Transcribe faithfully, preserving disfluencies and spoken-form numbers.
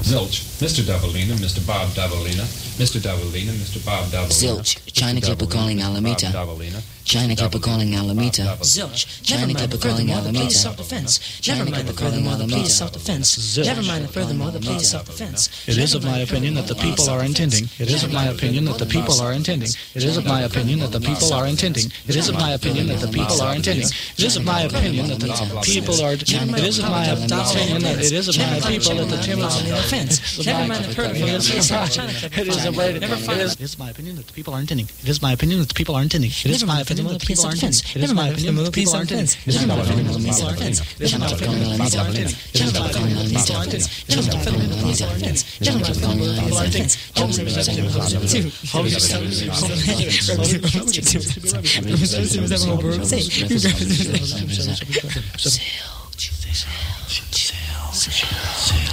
Zilch, Mister Davalina, Mister Bob Davalina, Mister Davalina, Mister Bob Davalina. Zilch, China Clipper calling Alameda. China Clipper calling Alameda. Zilch, China never mind Clipper the calling furthermore the plea Alameda. is self-defense. China Never mind the Clipper calling furthermore the plea is Alameda. self-defense. Zilch. Never mind the furthermore the plea is self-defense. It is of my opinion that the people are intending. It is of my opinion that the people are intending. It is of my opinion that the people are intending. It is of my opinion that the people are intending. It is of my opinion that the people are. It is of my opinion that it is of my people that the Timors on the offense. Never mind the furthermore the plea is self-defense. It is of it is my opinion that the people are intending. It is my opinion that the people are intending. It is my opinion that the people are intending. It is my opinion that the people are intending. It is my opinion that the people are intending. It is my opinion that the people are intending. It is my opinion that the people are intending. It is my opinion that the people are intending. It is my opinion that the people are intending. Sail, sail, sail, sail.